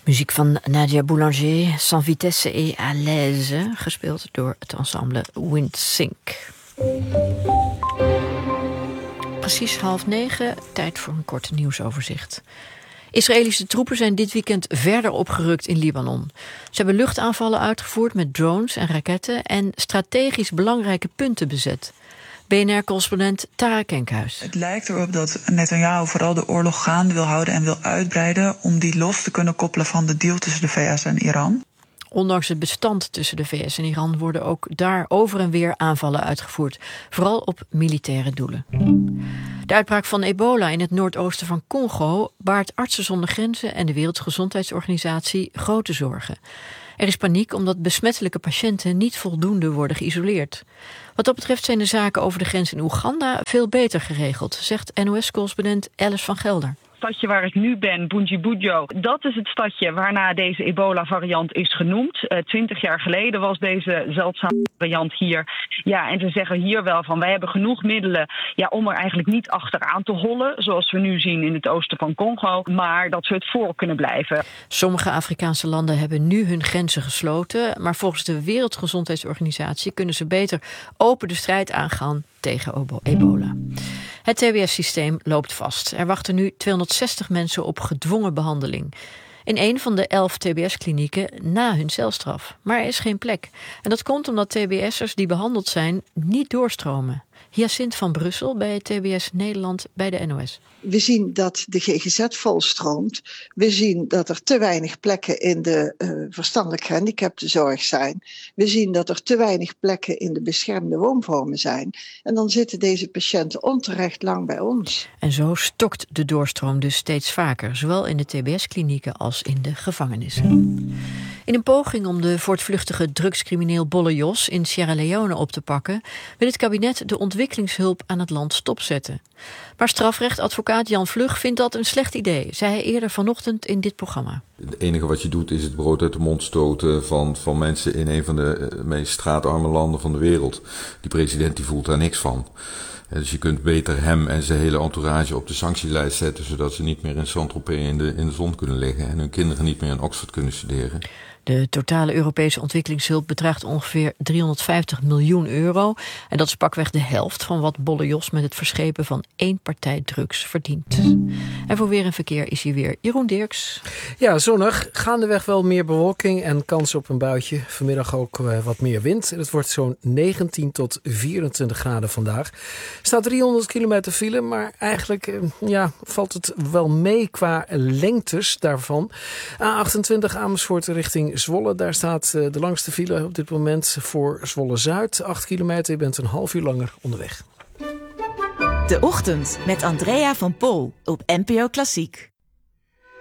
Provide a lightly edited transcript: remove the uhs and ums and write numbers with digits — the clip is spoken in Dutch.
Muziek van Nadia Boulanger, Sans vitesse et à l'aise, gespeeld door het ensemble Windsink. Precies 8:30, tijd voor een kort nieuwsoverzicht. Israëlische troepen zijn dit weekend verder opgerukt in Libanon. Ze hebben luchtaanvallen uitgevoerd met drones en raketten en strategisch belangrijke punten bezet. BNR-correspondent Tara Kenkhuis. Het lijkt erop dat Netanyahu vooral de oorlog gaande wil houden en wil uitbreiden om die los te kunnen koppelen van de deal tussen de VS en Iran. Ondanks het bestand tussen de VS en Iran worden ook daar over en weer aanvallen uitgevoerd. Vooral op militaire doelen. De uitbraak van ebola in het noordoosten van Congo baart Artsen zonder Grenzen en de Wereldgezondheidsorganisatie grote zorgen. Er is paniek omdat besmettelijke patiënten niet voldoende worden geïsoleerd. Wat dat betreft zijn de zaken over de grens in Oeganda veel beter geregeld, zegt NOS-correspondent Alice van Gelder. Het stadje waar ik nu ben, Bundibugyo, dat is het stadje waarna deze ebola-variant is genoemd. 20 jaar geleden was deze zeldzame variant hier. Ja, en ze zeggen hier wel van, wij hebben genoeg middelen om er eigenlijk niet achteraan te hollen, zoals we nu zien in het oosten van Congo, maar dat we het voor kunnen blijven. Sommige Afrikaanse landen hebben nu hun grenzen gesloten, maar volgens de Wereldgezondheidsorganisatie kunnen ze beter open de strijd aangaan tegen ebola. Het TBS-systeem loopt vast. Er wachten nu 260 mensen op gedwongen behandeling. In een van de 11 TBS-klinieken na hun celstraf. Maar er is geen plek. En dat komt omdat TBS'ers die behandeld zijn niet doorstromen. Hyacinthe van Brussel bij het TBS Nederland bij de NOS. We zien dat de GGZ volstroomt. We zien dat er te weinig plekken in de verstandelijk gehandicaptenzorg zijn. We zien dat er te weinig plekken in de beschermde woonvormen zijn. En dan zitten deze patiënten onterecht lang bij ons. En zo stokt de doorstroom dus steeds vaker. Zowel in de TBS-klinieken als in de gevangenissen. In een poging om de voortvluchtige drugscrimineel Bolle Jos in Sierra Leone op te pakken, wil het kabinet de ontwikkelingshulp aan het land stopzetten. Maar strafrechtadvocaat Jan Vlug vindt dat een slecht idee, zei hij eerder vanochtend in dit programma. Het enige wat je doet is het brood uit de mond stoten van mensen in een van de meest straatarme landen van de wereld. Die president die voelt daar niks van. Dus je kunt beter hem en zijn hele entourage op de sanctielijst zetten, zodat ze niet meer in Saint-Tropez in de zon kunnen liggen en hun kinderen niet meer in Oxford kunnen studeren. De totale Europese ontwikkelingshulp bedraagt ongeveer 350 miljoen euro. En dat is pakweg de helft van wat Bolle Jos met het verschepen van 1 partij drugs verdient. En voor weer en verkeer is hier weer Jeroen Dirks. Ja, zonnig. Gaandeweg wel meer bewolking en kans op een buitje. Vanmiddag ook wat meer wind. Het wordt zo'n 19 tot 24 graden vandaag. Er staat 300 kilometer file, maar eigenlijk valt het wel mee qua lengtes daarvan. A28 Amersfoort richting Zwolle, daar staat de langste file op dit moment voor Zwolle-Zuid. 8 kilometer, je bent een half uur langer onderweg. De Ochtend met Andrea van Pol op NPO Klassiek.